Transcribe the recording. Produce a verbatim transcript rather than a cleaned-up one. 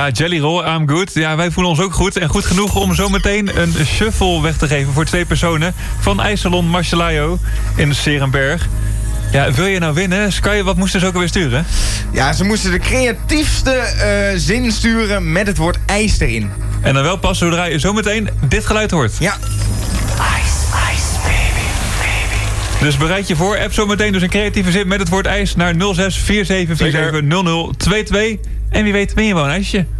Ja, Jelly Roll, I'm good. Ja, wij voelen ons ook goed. En goed genoeg om zometeen een shuffle weg te geven voor twee personen van IJssalon Marcelaio in Serenberg. Ja, wil je nou winnen? Sky, wat moesten ze ook alweer sturen? Ja, ze moesten de creatiefste uh, zin sturen met het woord ijs erin. En dan wel pas zodra je zometeen dit geluid hoort. Ja. Ice, ice, baby, baby. Dus bereid je voor. App zometeen dus een creatieve zin met het woord ijs naar nul zes vier zeven vier zeven nul nul twee twee. En wie weet win je wel een ijsje.